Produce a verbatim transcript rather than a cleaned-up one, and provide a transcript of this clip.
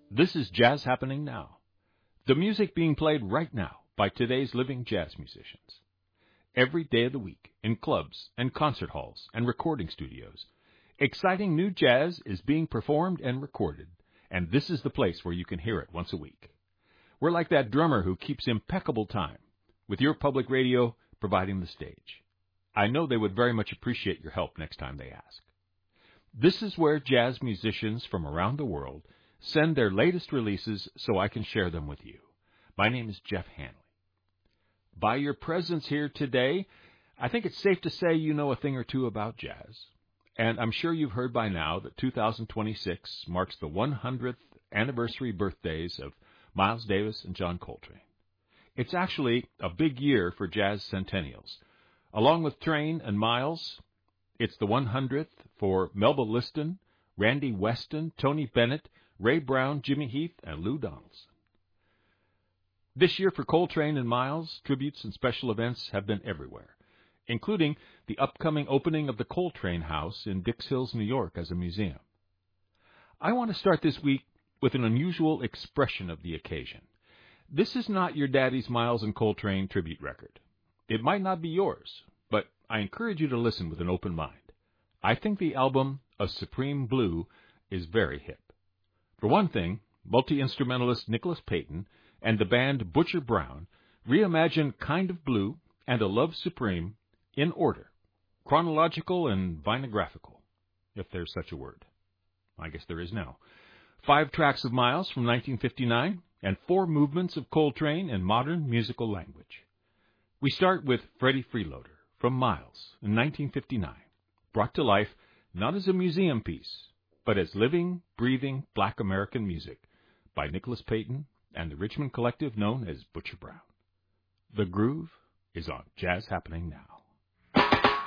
This is Jazz Happening Now, the music being played right now by today's living jazz musicians. Every day of the week, in clubs and concert halls and recording studios, exciting new jazz is being performed and recorded, and this is the place where you can hear it once a week. We're like that drummer who keeps impeccable time, with your public radio providing the stage. I know they would very much appreciate your help next time they ask. This is where jazz musicians from around the world send their latest releases so I can share them with you. My name is Jeff Hanley. By your presence here today, I think it's safe to say you know a thing or two about jazz. And I'm sure you've heard by now that two thousand twenty-six marks the one hundredth anniversary birthdays of Miles Davis and John Coltrane. It's actually a big year for jazz centennials. Along with Train and Miles, it's the one hundredth for Melba Liston, Randy Weston, Tony Bennett, Ray Brown, Jimmy Heath, and Lou Donaldson. This year for Coltrane and Miles, tributes and special events have been everywhere, including the upcoming opening of the Coltrane House in Dix Hills, New York as a museum. I want to start this week with an unusual expression of the occasion. This is not your daddy's Miles and Coltrane tribute record. It might not be yours, but I encourage you to listen with an open mind. I think the album, A Supreme Blue, is very hip. For one thing, multi-instrumentalist Nicholas Payton and the band Butcher Brown reimagine Kind of Blue and A Love Supreme in order, chronological and vinographical, if there's such a word. I guess there is now. Five tracks of Miles from nineteen fifty-nine and four movements of Coltrane in modern musical language. We start with Freddie Freeloader from Miles in nineteen fifty-nine, brought to life not as a museum piece, but as living, breathing Black American music by Nicholas Payton and the Richmond collective known as Butcher Brown. The groove is on Jazz Happening Now.